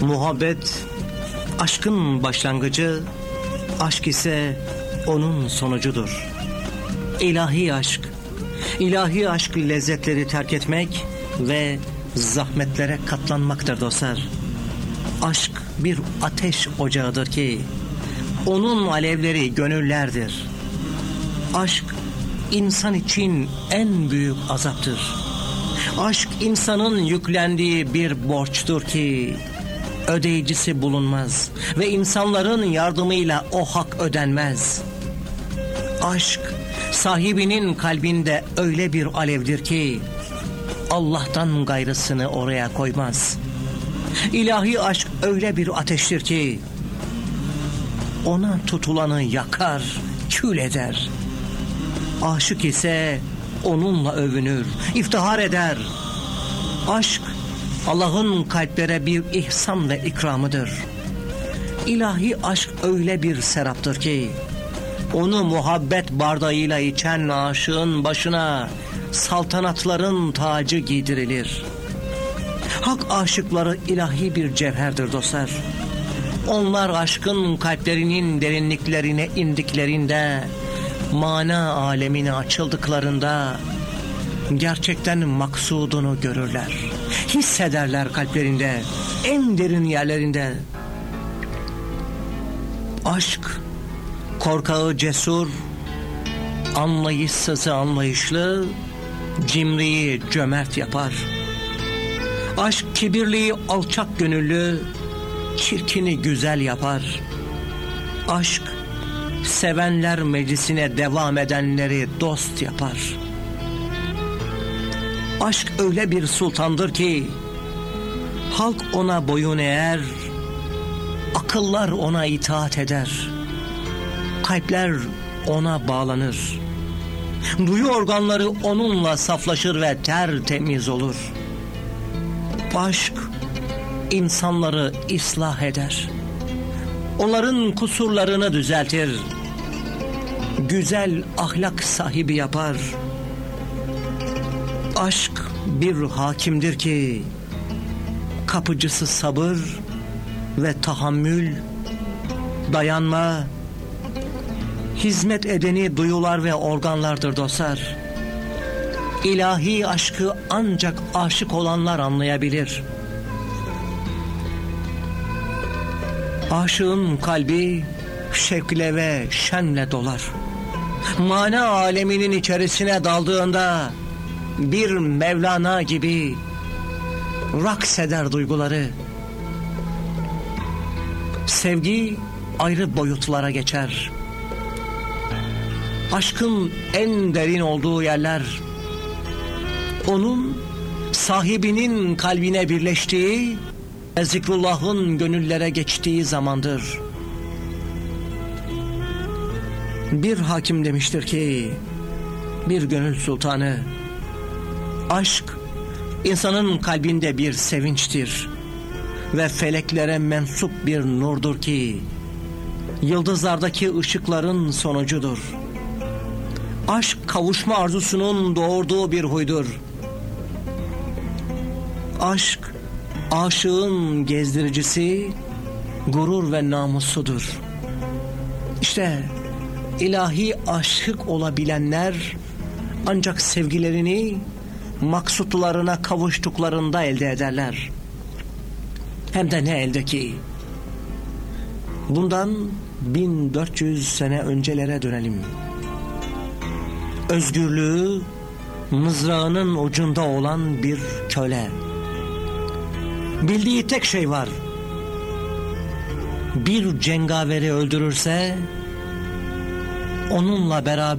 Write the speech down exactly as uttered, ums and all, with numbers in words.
Muhabbet aşkın başlangıcı, aşk ise onun sonucudur. İlahi aşk, ilahi aşk lezzetleri terk etmek ve zahmetlere katlanmaktır dostlar. Aşk bir ateş ocağıdır ki onun alevleri gönüllerdir. Aşk insan için en büyük azaptır. Aşk insanın yüklendiği bir borçtur ki ödeyicisi bulunmaz ve insanların yardımıyla o hak ödenmez. Aşk sahibinin kalbinde öyle bir alevdir ki Allah'tan gayrısını oraya koymaz. İlahi aşk öyle bir ateştir ki ona tutulanı yakar, kül eder. Aşık ise onunla övünür, iftihar eder. Aşk Allah'ın kalplere bir ihsan ve ikramıdır. İlahi aşk öyle bir seraptır ki onu muhabbet bardağıyla içen aşığın başına saltanatların tacı giydirilir. Hak aşıkları ilahi bir cevherdir dostlar. Onlar aşkın kalplerinin derinliklerine indiklerinde, mana alemine açıldıklarında gerçekten maksudunu görürler. Hissederler kalplerinde, en derin yerlerinde. Aşk korkağı cesur, anlayışsızı anlayışlı, cimriyi cömert yapar. Aşk kibirliyi alçak gönüllü, çirkini güzel yapar. Aşk sevenler meclisine devam edenleri dost yapar. Aşk öyle bir sultandır ki halk ona boyun eğer, akıllar ona itaat eder, kalpler ona bağlanır, duyu organları onunla saflaşır ve tertemiz olur. Aşk insanları ıslah eder, onların kusurlarını düzeltir, güzel ahlak sahibi yapar. Aşk bir hakimdir ki kapıcısı sabır ve tahammül, dayanma, hizmet edeni duyular ve organlardır dostlar. İlahi aşkı ancak aşık olanlar anlayabilir. Aşığın kalbi şevkle ve şenle dolar. Mana aleminin içerisine daldığında bir Mevlana gibi raks eder duyguları. Sevgi ayrı boyutlara geçer. Aşkın en derin olduğu yerler, onun sahibinin kalbine birleştiği ve zikrullahın gönüllere geçtiği zamandır. Bir hakim demiştir ki, bir gönül sultanı, aşk insanın kalbinde bir sevinçtir ve feleklere mensup bir nurdur ki yıldızlardaki ışıkların sonucudur. Aşk kavuşma arzusunun doğurduğu bir huydur. Aşk aşığın gezdiricisi, gurur ve namusudur. İşte ilahi aşık olabilenler ancak sevgilerini maksutlarına kavuştuklarında elde ederler. Hem de ne elde ki. Bundan bin dört yüz sene öncelere dönelim. Özgürlüğü mızrağının ucunda olan bir köle. Bildiği tek şey var. Bir cengaveri öldürürse onunla beraber